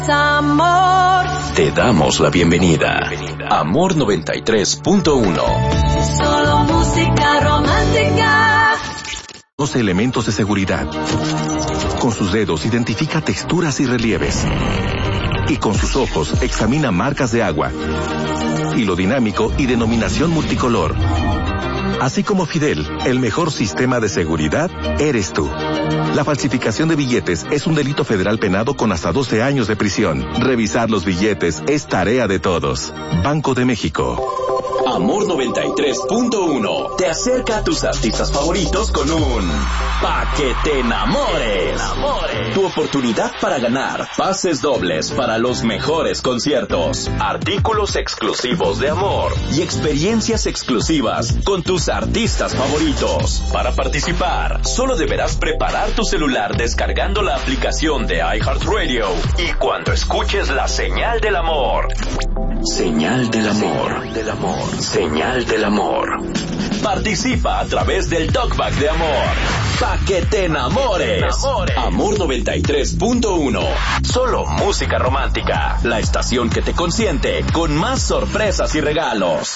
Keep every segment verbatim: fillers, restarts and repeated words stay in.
Amor. Te damos la bienvenida. Amor noventa y tres punto uno. Solo música romántica. Dos elementos de seguridad. Con sus dedos identifica texturas y relieves. Y con sus ojos examina marcas de agua. Hilo dinámico y denominación multicolor. Así como Fidel, el mejor sistema de seguridad eres tú. La falsificación de billetes es un delito federal penado con hasta doce años de prisión. Revisar los billetes es tarea de todos. Banco de México. Amor noventa y tres punto uno te acerca a tus artistas favoritos con un Pa' que te enamores. Tu oportunidad para ganar pases dobles para los mejores conciertos, artículos exclusivos de Amor y experiencias exclusivas con tus artistas favoritos. Para participar, solo deberás preparar tu celular descargando la aplicación de iHeartRadio y cuando escuches la señal del amor. Señal del amor. Señal del amor. Señal del amor. Participa a través del Talkback de Amor. Pa' que te enamores. Amor noventa y tres punto uno. Solo música romántica. La estación que te consiente con más sorpresas y regalos.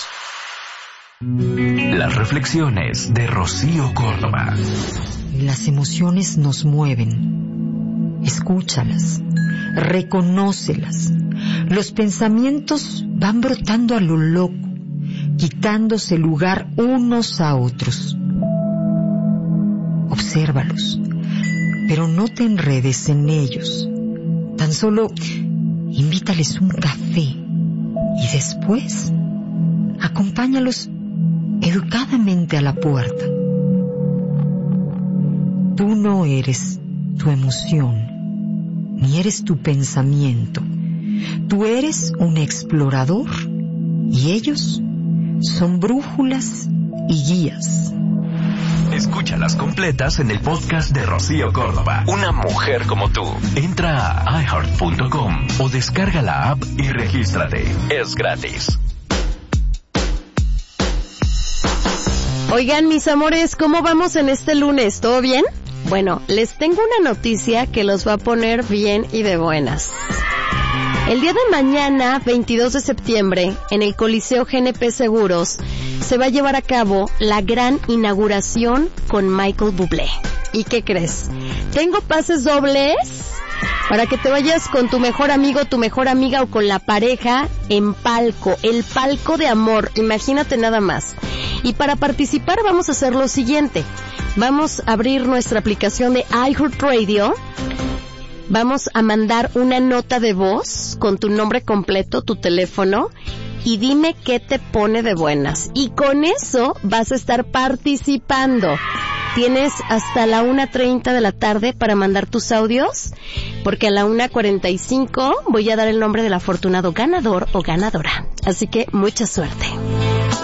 Las reflexiones de Rocío Córdoba. Las emociones nos mueven. Escúchalas. Reconócelas. Los pensamientos van brotando a lo loco, quitándose lugar unos a otros. Obsérvalos, pero no te enredes en ellos. Tan solo invítales un café y después acompáñalos educadamente a la puerta. Tú no eres tu emoción, ni eres tu pensamiento. Tú eres un explorador y ellos son brújulas y guías. Escúchalas completas en el podcast de Rocío Córdoba. Una mujer como tú. Entra a i heart punto com o descarga la app y regístrate. Es gratis. Oigan, mis amores, ¿cómo vamos en este lunes? ¿Todo bien? Bueno, les tengo una noticia que los va a poner bien y de buenas. El día de mañana, veintidós de septiembre, en el Coliseo G N P Seguros, se va a llevar a cabo la gran inauguración con Michael Bublé. ¿Y qué crees? Tengo pases dobles para que te vayas con tu mejor amigo, tu mejor amiga o con la pareja en palco, el palco de amor, imagínate nada más. Y para participar vamos a hacer lo siguiente, vamos a abrir nuestra aplicación de iHeartRadio. Vamos a mandar una nota de voz con tu nombre completo, tu teléfono, y dime qué te pone de buenas. Y con eso vas a estar participando. Tienes hasta la una treinta de la tarde para mandar tus audios, porque a la una cuarenta y cinco voy a dar el nombre del afortunado ganador o ganadora. Así que mucha suerte.